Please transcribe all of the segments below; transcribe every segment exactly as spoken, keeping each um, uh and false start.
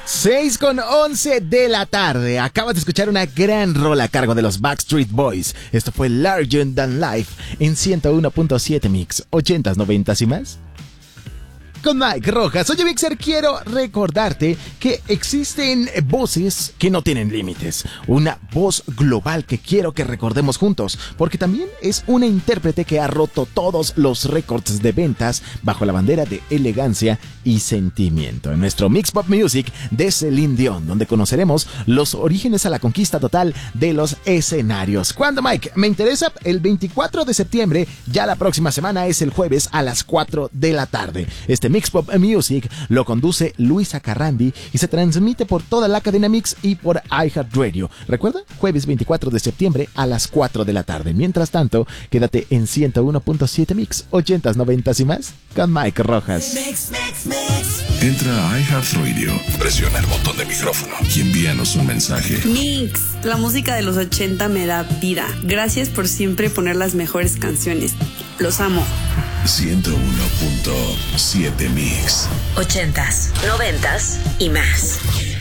seis con once de la tarde. Acabas de escuchar una gran rola a cargo de los Backstreet Boys. Esto fue Larger Than Life en ciento uno punto siete Mix, ochentas, noventas y más. Con Mike Rojas. Oye, Mixer, quiero recordarte que existen voces que no tienen límites. Una voz global que quiero que recordemos juntos, porque también es una intérprete que ha roto todos los récords de ventas bajo la bandera de elegancia y sentimiento. En nuestro Mix Pop Music de Celine Dion, donde conoceremos los orígenes a la conquista total de los escenarios. ¿Cuándo, Mike? Me interesa el veinticuatro de septiembre, ya la próxima semana es el jueves a las cuatro de la tarde. Este Mix Pop Music lo conduce Luisa Carrandi y se transmite por toda la cadena Mix y por iHeartRadio. ¿Recuerda? Jueves veinticuatro de septiembre a las cuatro de la tarde. Mientras tanto, quédate en ciento uno punto siete Mix, ochentas, noventas y más con Mike Rojas. Mix, mix, mix. Entra a iHeartRadio, presiona el botón de micrófono y envíanos un mensaje. Mix, la música de los ochenta me da vida. Gracias por siempre poner las mejores canciones. Los amo. ciento uno punto siete Mix. Ochentas, noventas y más.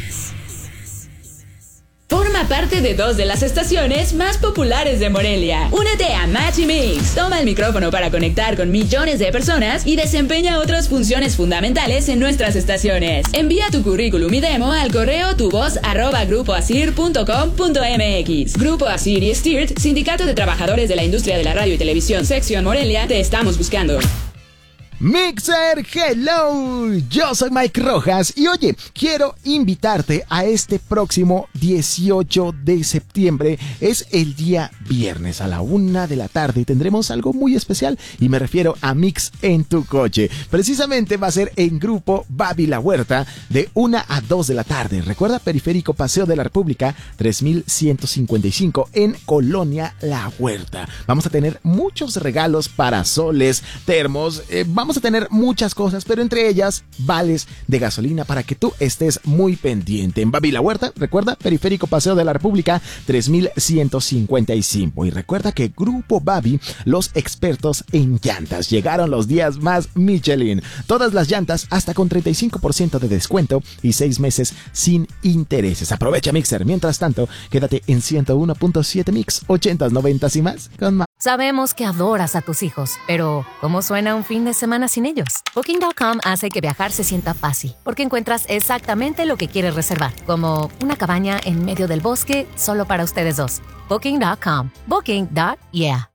Forma parte de dos de las estaciones más populares de Morelia. Únete a Match y Mix. Toma el micrófono para conectar con millones de personas y desempeña otras funciones fundamentales en nuestras estaciones. Envía tu currículum y demo al correo tuvoz arroba grupo asir punto com punto mx. Grupo Asir y Stirt, Sindicato de Trabajadores de la Industria de la Radio y Televisión, Sección Morelia, te estamos buscando. Mixer, hello, yo soy Mike Rojas y oye, quiero invitarte a este próximo dieciocho de septiembre, es el día viernes a la una de la tarde y tendremos algo muy especial y me refiero a Mix en tu coche. Precisamente va a ser en Grupo Babi La Huerta de una a dos de la tarde. Recuerda, Periférico Paseo de la República tres mil ciento cincuenta y cinco en Colonia La Huerta. Vamos a tener muchos regalos, parasoles, termos, eh, vamos Vamos a tener muchas cosas, pero entre ellas vales de gasolina para que tú estés muy pendiente. En Babi La Huerta, recuerda, Periférico Paseo de la República tres mil ciento cincuenta y cinco. Y recuerda que Grupo Babi, los expertos en llantas, llegaron los días más Michelin. Todas las llantas hasta con treinta y cinco por ciento de descuento y seis meses sin intereses. Aprovecha, Mixer. Mientras tanto, quédate en ciento uno punto siete Mix, ochentas, noventas y más con más. Sabemos que adoras a tus hijos, pero ¿cómo suena un fin de semana sin ellos? Booking punto com hace que viajar se sienta fácil, porque encuentras exactamente lo que quieres reservar, como una cabaña en medio del bosque solo para ustedes dos. Booking punto com. Booking. Yeah.